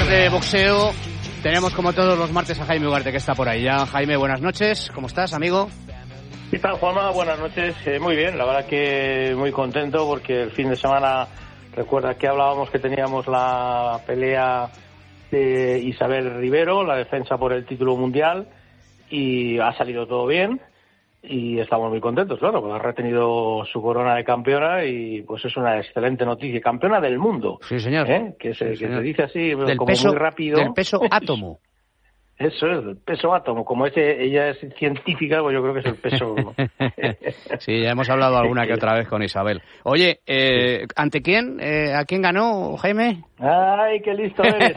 hablar de boxeo, tenemos como todos los martes a Jaime Ugarte, que está por ahí ya. Jaime, buenas noches, ¿cómo estás, amigo? ¿Qué tal, Juanma? Buenas noches. Muy bien, la verdad que muy contento porque el fin de semana, recuerda que hablábamos que teníamos la pelea de Isabel Rivero, la defensa por el título mundial, y ha salido todo bien. Y estamos muy contentos, claro, porque ha retenido su corona de campeona y pues es una excelente noticia. Campeona del mundo. Sí, señor. Que se dice así, del como peso, muy rápido. Del peso átomo. Eso es, el peso átomo. Como ella es científica, pues yo creo que es el peso. Sí, ya hemos hablado alguna que otra vez con Isabel. Oye, ¿ante quién? ¿A quién ganó, Jaime? ¡Ay, qué listo eres,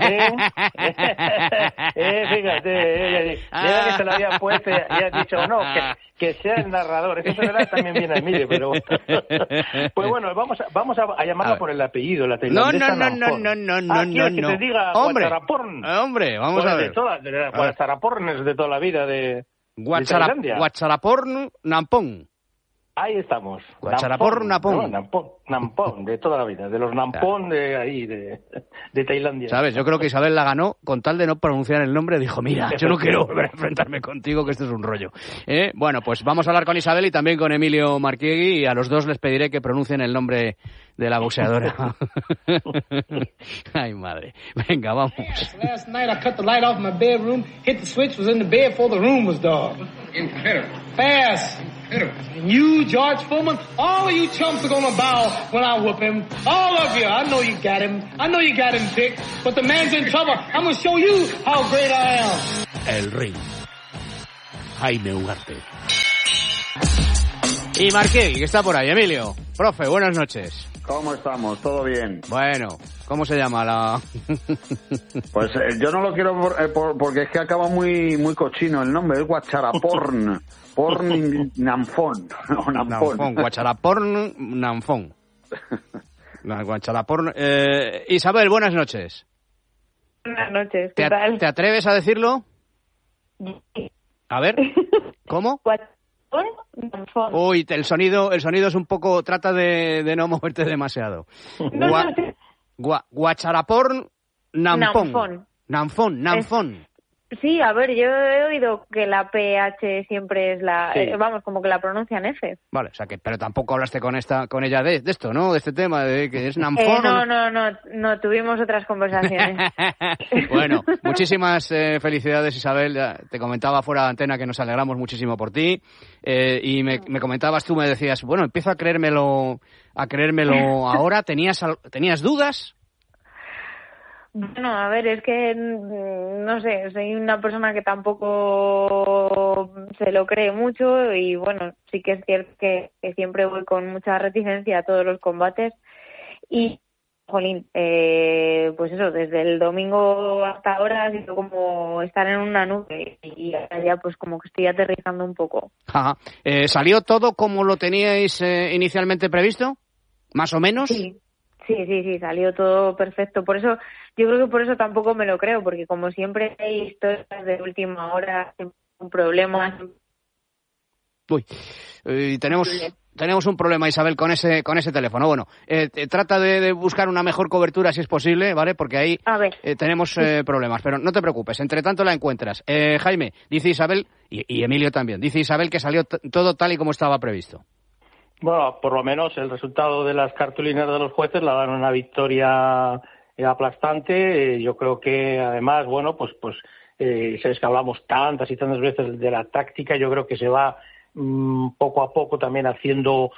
fíjate, ya que se lo había puesto y has dicho, no, que sea el narrador. Eso también viene a Emilio, pero... Pues bueno, vamos a llamarlo por el apellido, la tailandesa. No. Que te diga Guacharaporn. Hombre, vamos a ver. Guacharaporn es de toda la vida de Tailandia. Guacharaporn Nampong. Ahí estamos. Guacharaporn Nampong. Nampong, de toda la vida. De los Nampong de ahí, de Tailandia. ¿Sabes? Yo creo que Isabel la ganó con tal de no pronunciar el nombre. Dijo, mira, yo no quiero volver a enfrentarme contigo, que esto es un rollo. Bueno, pues vamos a hablar con Isabel y también con Emilio Marquiegui, y a los dos les pediré que pronuncien el nombre de la boxeadora. Ay, madre. Venga, vamos. Last night I cut the light off my bedroom, hit the switch, was in the bed before the room was dark. Fast. And you, George Foreman, all of you chumps are gonna bow when I whoop him. All of you. I know you got him. I know you got him picked. But the man's in trouble. I'm gonna show you how great I am. El ring. Jaime Ugarte. Y Marquiegui, que está por ahí. Emilio. Profe, buenas noches. ¿Cómo estamos? ¿Todo bien? Bueno, ¿cómo se llama la...? Pues yo no lo quiero porque es que acaba muy cochino el nombre. Es Guacharaporn. Porn Nampong. Nampong. Guacharaporn Nampong. Guacharaporn... Isabel, buenas noches. Buenas noches, ¿qué tal? ¿Te atreves a decirlo? A ver, ¿cómo? Uy, el sonido es un poco... Trata de no moverte demasiado. Guacharaporn Nampong. Nampong. Sí, a ver, yo he oído que la PH siempre es la... Sí. Vamos, como que la pronuncian F. Vale, o sea que... Pero tampoco hablaste con ella de esto, ¿no? De este tema, de que es Nampong. No, tuvimos otras conversaciones. Bueno, muchísimas felicidades, Isabel. Te comentaba fuera de antena que nos alegramos muchísimo por ti. Y me comentabas tú, me decías, bueno, empiezo a creérmelo ahora. ¿Tenías dudas? Bueno, a ver, es que, no sé, soy una persona que tampoco se lo cree mucho y, bueno, sí que es cierto que siempre voy con mucha reticencia a todos los combates y, jolín, pues eso, desde el domingo hasta ahora ha sido como estar en una nube y ya pues como que estoy aterrizando un poco. Ajá. ¿Salió todo como lo teníais inicialmente previsto? ¿Más o menos? Sí, salió todo perfecto. Por eso, yo creo que por eso tampoco me lo creo, porque como siempre hay historias de última hora, un problema. Uy, tenemos un problema, Isabel, con ese teléfono. Bueno, trata de buscar una mejor cobertura si es posible, ¿vale? Porque ahí tenemos problemas, pero no te preocupes, entre tanto la encuentras. Jaime, dice Isabel, y Emilio también, dice Isabel que salió todo tal y como estaba previsto. Bueno, por lo menos el resultado de las cartulinas de los jueces la dan una victoria aplastante. Yo creo que además, bueno, pues sabes que hablamos tantas y tantas veces de la táctica. Yo creo que se va poco a poco también haciendo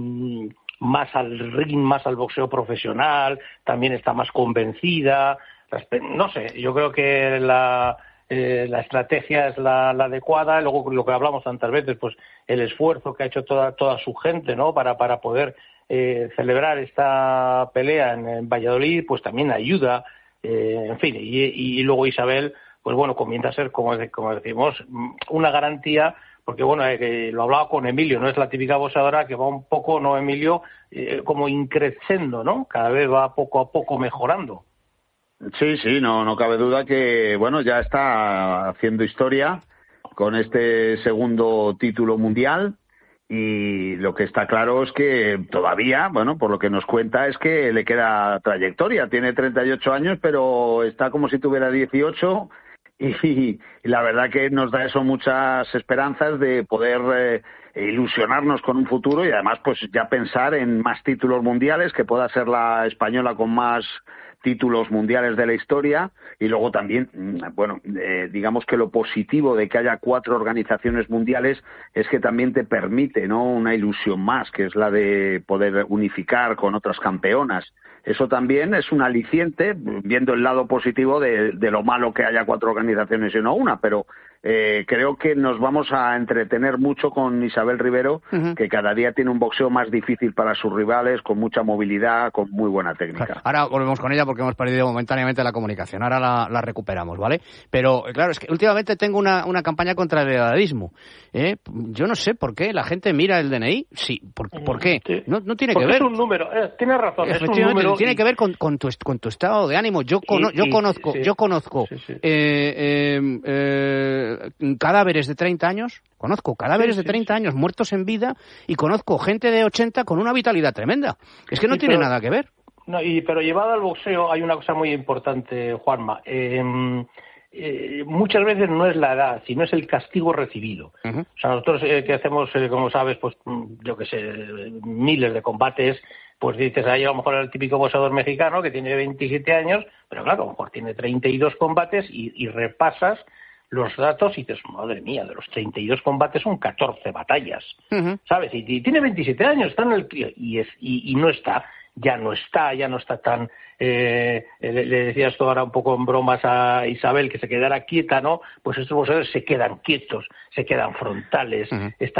más al ring, más al boxeo profesional. También está más convencida. No sé, yo creo que la estrategia es la adecuada. Luego, lo que hablamos tantas veces, pues el esfuerzo que ha hecho toda su gente, ¿no? Para poder celebrar esta pelea en Valladolid, pues también ayuda. En fin, y luego Isabel, pues bueno, comienza a ser, como decimos, una garantía, porque bueno, lo hablaba con Emilio, no es la típica boxeadora que va un poco, ¿no, Emilio? Como increciendo, ¿no? Cada vez va poco a poco mejorando. Sí, no cabe duda que, bueno, ya está haciendo historia con este segundo título mundial Y lo que está claro es que todavía, bueno, por lo que nos cuenta, es que le queda trayectoria. Tiene 38 años, pero está como si tuviera 18 y la verdad que nos da eso muchas esperanzas de poder ilusionarnos con un futuro y además pues ya pensar en más títulos mundiales, que pueda ser la española con más títulos mundiales de la historia. Y luego también, bueno, digamos que lo positivo de que haya 4 organizaciones mundiales es que también te permite, ¿no?, una ilusión más, que es la de poder unificar con otras campeonas. Eso también es un aliciente, viendo el lado positivo de lo malo que haya 4 organizaciones y no una, pero creo que nos vamos a entretener mucho con Isabel Rivero, que cada día tiene un boxeo más difícil para sus rivales, con mucha movilidad, con muy buena técnica. Claro. Ahora volvemos con ella porque hemos perdido momentáneamente la comunicación, ahora la recuperamos, ¿vale? Pero claro, es que últimamente tengo una campaña contra el edadismo. Yo no sé por qué la gente mira el DNI. Sí, ¿por qué? No tiene que ver. Es un número, tienes razón, es un número. Tiene que ver con tu estado de ánimo. Yo conozco cadáveres de 30 años, de 30 años muertos en vida, y conozco gente de 80 con una vitalidad tremenda. Es que no tiene nada que ver. No, pero llevado al boxeo hay una cosa muy importante, Juanma. Muchas veces no es la edad, sino es el castigo recibido. O sea, nosotros que hacemos, como sabes, pues yo que sé, miles de combates, pues dices, ahí a lo mejor el típico boxeador mexicano que tiene 27 años, pero claro, a lo mejor tiene 32 combates y repasas los datos y dices, madre mía, de los 32 combates son 14 batallas, ¿sabes? Y tiene 27 años, está en el y no está. Ya no está tan... le decías tú ahora un poco en bromas a Isabel que se quedara quieta, ¿no? Pues estos boxeadores se quedan quietos, se quedan frontales, están